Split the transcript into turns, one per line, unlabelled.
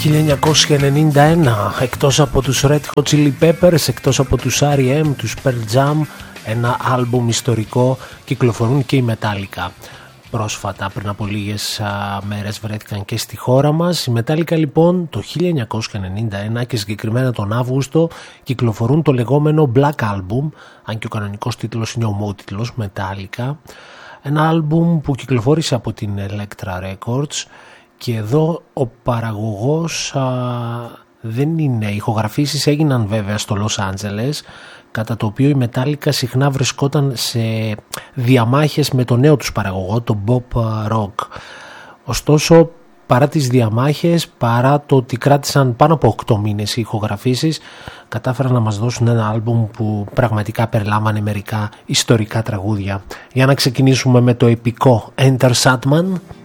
1991, εκτός από τους Red Hot Chili Peppers, εκτός από τους R.E.M., τους Pearl Jam, ένα άλμπουμ ιστορικό κυκλοφορούν και οι Metallica. Πρόσφατα, πριν από λίγες μέρες, βρέθηκαν και στη χώρα μας. Οι Metallica λοιπόν το 1991 και συγκεκριμένα τον Αύγουστο κυκλοφορούν το λεγόμενο Black Album, αν και ο κανονικός τίτλος είναι ομότιτλος, Metallica. Ένα άλμπουμ που κυκλοφόρησε από την Elektra Records. Και εδώ ο παραγωγός δεν είναι. Οι ηχογραφήσεις έγιναν βέβαια στο Λος Άντζελες, κατά το οποίο η Metallica συχνά βρισκόταν σε διαμάχες με τον νέο τους παραγωγό, τον Bob Rock. Ωστόσο, παρά τις διαμάχες, παρά το ότι κράτησαν πάνω από 8 μήνες οι ηχογραφήσεις, κατάφεραν να μας δώσουν ένα άλμπουμ που πραγματικά περιλάμβανε μερικά ιστορικά τραγούδια. Για να ξεκινήσουμε με το επικό Enter Sandman.